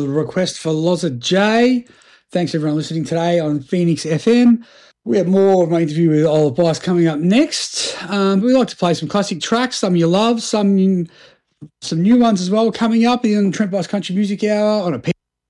little request for Loza J. Thanks everyone listening today on Phoenix FM. We have more of my interview with Olive Bice coming up next. We like to play some classic tracks, some you love, some new ones as well coming up in Trent Bice Country Music Hour on a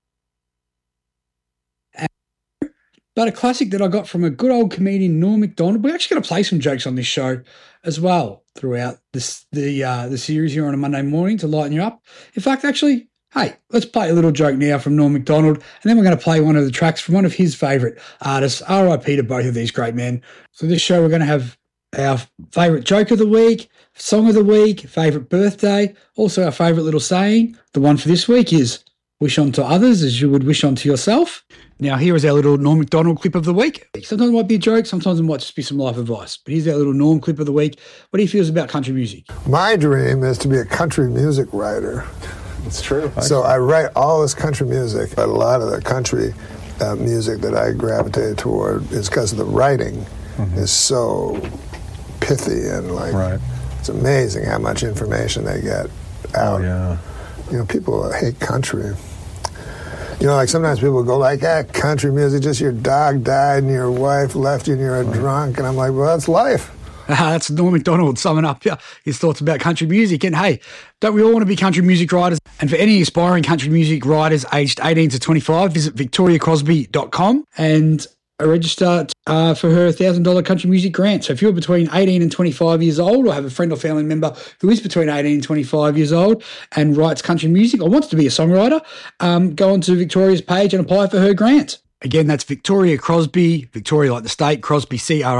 but a classic that I got from a good old comedian, Norm Macdonald. We're actually going to play some jokes on this show as well throughout the series here on a Monday morning to lighten you up. In fact, actually, hey, let's play a little joke now from Norm Macdonald, and then we're going to play one of the tracks from one of his favourite artists, RIP to both of these great men. So this show we're going to have our favourite joke of the week, song of the week, favourite birthday, also our favourite little saying. The one for this week is, wish unto others as you would wish unto yourself. Now, here is our little Norm Macdonald clip of the week. Sometimes it might be a joke, sometimes it might just be some life advice. But here's our little Norm clip of the week. What he feels about country music. My dream is to be a country music writer. It's true. So I write all this country music. A lot of the country music that I gravitated toward is because the writing is so pithy and it's amazing how much information they get out. Oh, yeah. You know, people hate country. You know, like sometimes people go like, country music, just your dog died and your wife left you and you're a drunk. And I'm like, well, that's life. That's Norm Macdonald summing up his thoughts about country music. And hey, don't we all want to be country music writers? And for any aspiring country music writers aged 18 to 25, visit victoriacrosby.com and register for her $1,000 country music grant. So if you're between 18 and 25 years old or have a friend or family member who is between 18 and 25 years old and writes country music or wants to be a songwriter, go onto Victoria's page and apply for her grant. Again, that's Victoria Crosby, Victoria like the state, Crosby,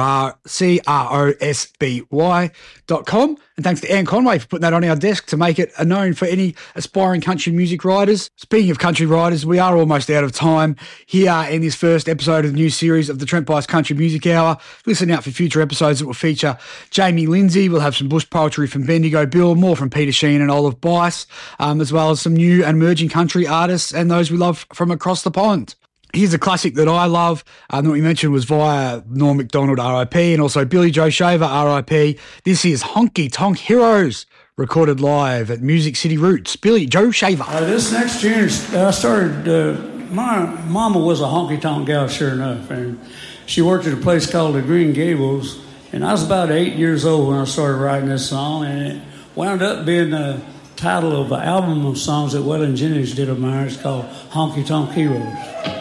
CROSBY.com. And thanks to Anne Conway for putting that on our desk to make it known for any aspiring country music writers. Speaking of country writers, we are almost out of time here in this first episode of the new series of the Trent Bice Country Music Hour. Listen out for future episodes that will feature Jamie Lindsay. We'll have some bush poetry from Bendigo Bill, more from Peter Sheen and Olive Bice, as well as some new and emerging country artists and those we love from across the pond. Here's a classic that I love that we mentioned was via Norm Macdonald, RIP, and also Billy Joe Shaver, RIP. This is Honky Tonk Heroes, recorded live at Music City Roots. Billy Joe Shaver. This next tune, I started, my mama was a honky tonk gal, sure enough, and she worked at a place called the Green Gables, and I was about 8 years old when I started writing this song, and it wound up being the title of an album of songs that Waylon Jennings did of mine. It's called Honky Tonk Heroes.